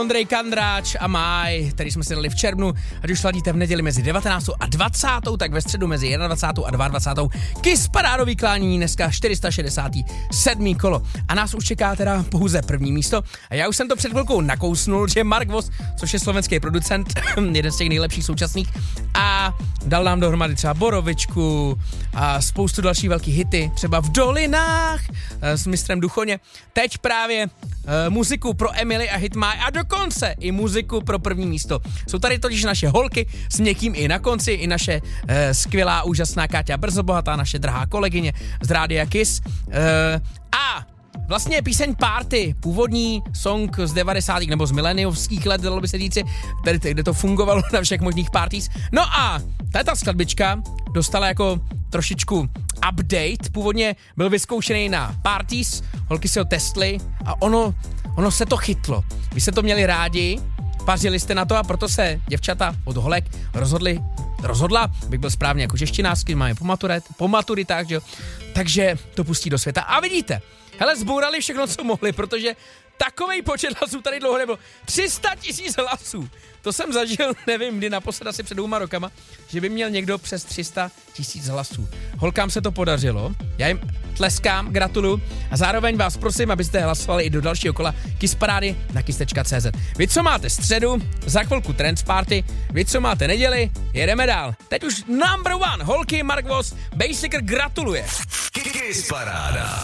Ondrej Kandráč a Máj, který jsme si dali v červnu. Ať už sladíte v neděli mezi 19. a 20., tak ve středu mezi 21. a 22. Kiss parádový klánění, dneska 467. kolo. A nás už čeká teda pouze první místo. A já už jsem to před chvilkou nakousnul, že Mark Voss, což je slovenský producent, jeden z těch nejlepších současných, a dal nám dohromady třeba Borovičku a spoustu dalších velkých hity, třeba V dolinách s mistrem Duchoně. Teď právě muziku pro Emily a Hitmaj a dokonce i muziku pro první místo. Jsou tady totiž naše holky s někým i na konci, i naše skvělá, úžasná Káťa Brzobohatá, naše drahá kolegyně z Rádia Kiss. A vlastně píseň Party, původní song z 90. nebo z mileniovských let, dalo by se říci, kde to fungovalo na všech možných parties. No a tato skladbička dostala jako trošičku update, původně byl vyzkoušený na parties, holky si ho testly a ono se to chytlo. Vy jste to měli rádi, pařili jste na to a proto se děvčata od holek rozhodla, bych byl správně jako češtinářsky, máme po maturitách, že jo? Takže to pustí do světa. A vidíte, hele, zbourali všechno, co mohli, protože takovej počet hlasů tady dlouho nebylo. 300 000 hlasů. To jsem zažil, nevím, kdy naposled asi před 2 rokama, že by měl někdo přes 300 000 hlasů. Holkám se to podařilo, já jim tleskám, gratuluju a zároveň vás prosím, abyste hlasovali i do dalšího kola Kiss Parády na kiss.cz. Vy, co máte středu, za chvilku Trends Party, vy, co máte neděli, jedeme dál. Teď už number one, holky, Mark Voss, Basicr gratuluje. Kiss Paráda.